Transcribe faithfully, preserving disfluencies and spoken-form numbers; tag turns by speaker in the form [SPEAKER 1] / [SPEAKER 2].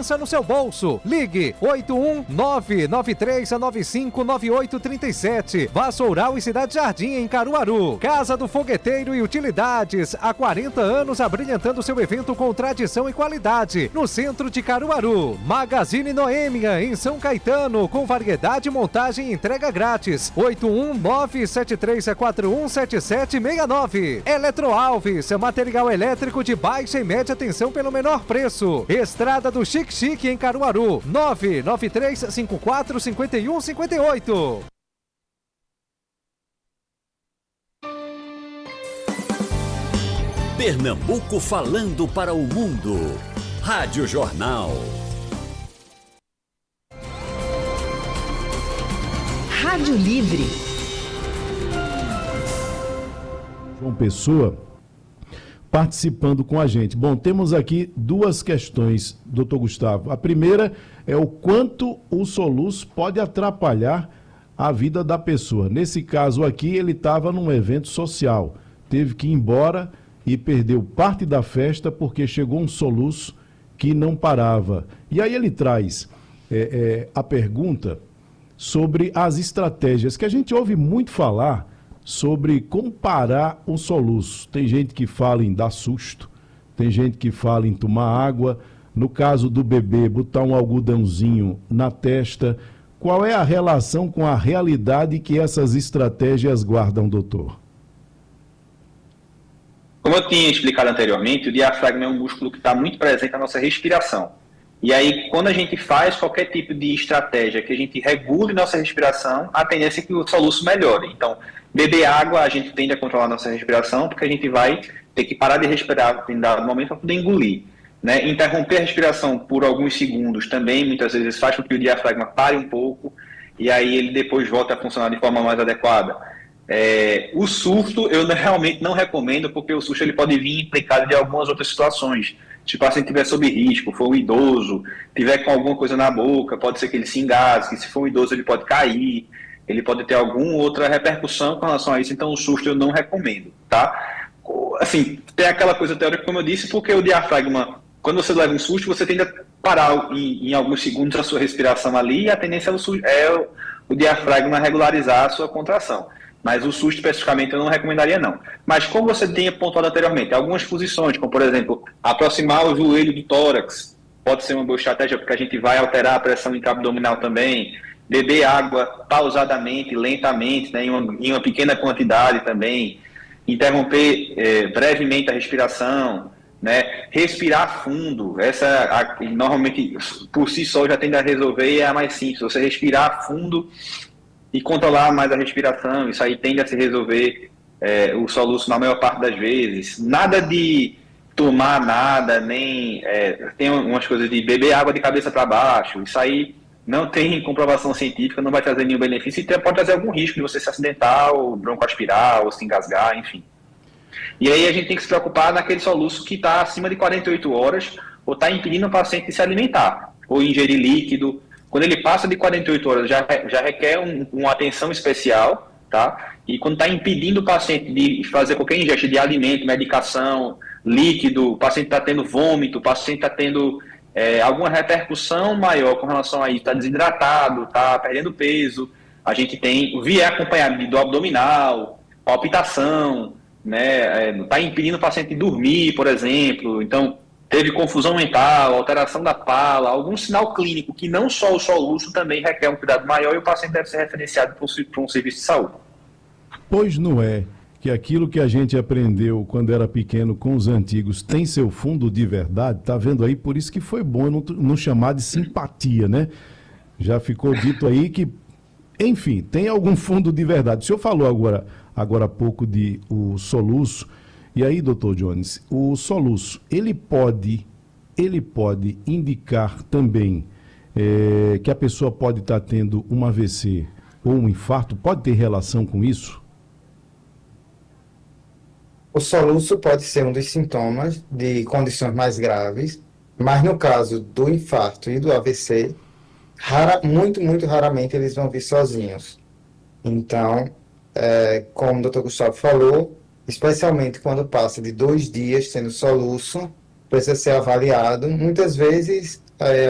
[SPEAKER 1] pensa no seu bolso. Ligue oito um nove nove três nove cinco nove oito três sete. Vassoural e Cidade Jardim, em Caruaru. Casa do Fogueteiro e Utilidades. Há quarenta anos abrilhantando seu evento com tradição e qualidade. No centro de Caruaru. Magazine Noêmia, em São Caetano. Com variedade, montagem e entrega grátis. oito um nove sete três quatro um sete sete seis nove. Eletroalves, material elétrico de baixa e média tensão pelo menor preço. Estrada do Chique Chique, em Caruaru. nove nove três cinco quatro cinco um cinco oito.
[SPEAKER 2] Pernambuco falando para o mundo. Rádio Jornal.
[SPEAKER 3] Rádio Livre.
[SPEAKER 4] João Pessoa participando com a gente. Bom, temos aqui duas questões, doutor Gustavo. A primeira é o quanto o soluço pode atrapalhar a vida da pessoa. Nesse caso aqui, ele estava num evento social, teve que ir embora e perdeu parte da festa porque chegou um soluço que não parava. E aí ele traz é, é, a pergunta sobre as estratégias, que a gente ouve muito falar sobre como parar o soluço. Tem gente que fala em dar susto, tem gente que fala em tomar água, no caso do bebê, botar um algodãozinho na testa. Qual é a relação com a realidade que essas estratégias guardam, doutor?
[SPEAKER 5] Como eu tinha explicado anteriormente, o diafragma é um músculo que está muito presente na nossa respiração. E aí, quando a gente faz qualquer tipo de estratégia que a gente regule nossa respiração, a tendência é que o soluço melhore. Então, beber água, a gente tende a controlar nossa respiração, porque a gente vai ter que parar de respirar em dado momento para poder engolir. Né? Interromper a respiração por alguns segundos também, muitas vezes, faz com que o diafragma pare um pouco, e aí ele depois volta a funcionar de forma mais adequada. É, o susto eu realmente não recomendo, porque o susto ele pode vir implicado de algumas outras situações. Se o paciente estiver sob risco, for um idoso, tiver com alguma coisa na boca, pode ser que ele se engasgue. Se for um idoso, ele pode cair, ele pode ter alguma outra repercussão com relação a isso. Então, o susto eu não recomendo, tá? Assim, tem aquela coisa teórica, como eu disse, porque o diafragma, quando você leva um susto, você tende a parar em, em alguns segundos a sua respiração ali, e a tendência é o, é o, o diafragma regularizar a sua contração. Mas o susto especificamente eu não recomendaria não. Mas como você tinha pontuado anteriormente, algumas posições, como por exemplo, aproximar o joelho do tórax, pode ser uma boa estratégia, porque a gente vai alterar a pressão intra-abdominal também. Beber água pausadamente, lentamente, né, em, uma, em uma pequena quantidade também. Interromper é, brevemente a respiração, né, respirar fundo. Essa, a, normalmente, por si só, já tende a resolver e é a mais simples. Você respirar fundo e controlar mais a respiração, isso aí tende a se resolver é, o soluço na maior parte das vezes. Nada de tomar nada, nem... É, tem umas coisas de beber água de cabeça para baixo, isso aí não tem comprovação científica, não vai trazer nenhum benefício e pode trazer algum risco de você se acidentar, ou broncoaspirar, ou se engasgar, enfim. E aí a gente tem que se preocupar naquele soluço que está acima de quarenta e oito horas, ou está impedindo o paciente de se alimentar, ou ingerir líquido. Quando ele passa de quarenta e oito horas, já, já requer um, uma atenção especial, tá? E quando está impedindo o paciente de fazer qualquer ingesta de alimento, medicação, líquido, o paciente está tendo vômito, o paciente está tendo é, alguma repercussão maior com relação a isso, está desidratado, está perdendo peso, a gente tem, vier acompanhado de dor abdominal, palpitação, né? Está impedindo o paciente de dormir, por exemplo, então... teve confusão mental, alteração da fala, algum sinal clínico que não só o soluço também requer um cuidado maior e o paciente deve ser referenciado para um serviço de saúde.
[SPEAKER 4] Pois não é que aquilo que a gente aprendeu quando era pequeno com os antigos tem seu fundo de verdade, tá vendo aí? Por isso que foi bom não, não chamar de simpatia, né? Já ficou dito aí que, enfim, tem algum fundo de verdade. O senhor falou agora, agora há pouco de o soluço. E aí, doutor Jones, o soluço, ele pode, ele pode indicar também é, que a pessoa pode estar tendo um A V C ou um infarto? Pode ter relação com isso?
[SPEAKER 6] O soluço pode ser um dos sintomas de condições mais graves, mas no caso do infarto e do A V C, rara, muito, muito raramente eles vão vir sozinhos. Então, é, como o doutor Gustavo falou, especialmente quando passa de dois dias sendo soluço, precisa ser avaliado. Muitas vezes, é,